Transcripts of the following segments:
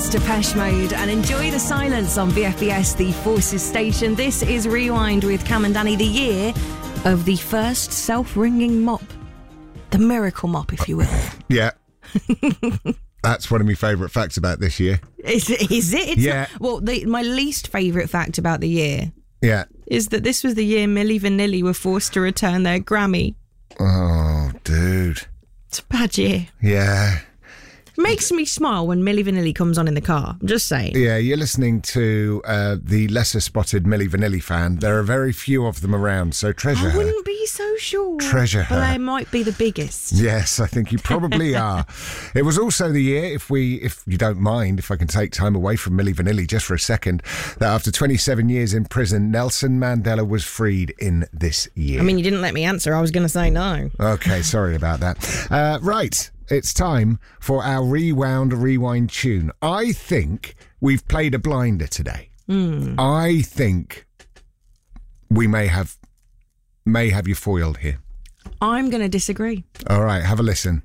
That's Depeche Mode, and enjoy the silence on VFBS, the Forces station. This is Rewind with Cam and Danny, the year of the first self-ringing mop. The miracle mop, if you will. Yeah. That's one of my favourite facts about this year. Is it? It's yeah. My least favourite fact about the year is that this was the year Milli Vanilli were forced to return their Grammy. Oh, dude. It's a bad year. Yeah. Makes me smile when Milli Vanilli comes on in the car. I'm just saying. Yeah, you're listening to the lesser spotted Milli Vanilli fan. There are very few of them around, so treasure her. I wouldn't be so sure. Treasure her. But I might be the biggest. Yes, I think you probably are. It was also the year, if you don't mind, if I can take time away from Milli Vanilli just for a second, that after 27 years in prison, Nelson Mandela was freed in this year. I mean, you didn't let me answer. I was going to say no. Okay, sorry about that. Right. It's time for our rewind tune. I think we've played a blinder today. I think we may have you foiled here. I'm going to disagree. All right, have a listen.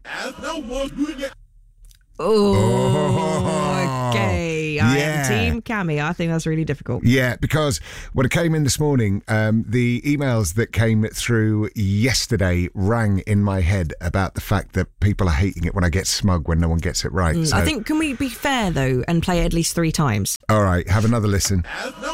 Oh, okay. I yeah. am Team Cammy. I think that's really difficult. Yeah, because when it came in this morning, the emails that came through yesterday rang in my head about the fact that people are hating it when I get smug when no one gets it right. So, I think, can we be fair, though, and play it at least 3 times? All right, have another listen.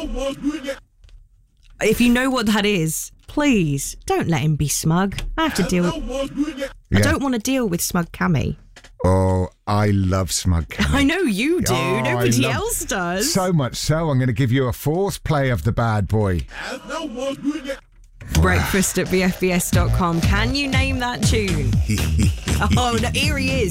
If you know what that is, please don't let him be smug. I have to deal with... I don't want to deal with smug Cammy. Oh, I love smug Cammy. I know you do. Oh, Nobody else does. So much so, I'm going to give you a 4th play of the bad boy. Breakfast at VFBS.com. Can you name that tune? Oh, no, here he is.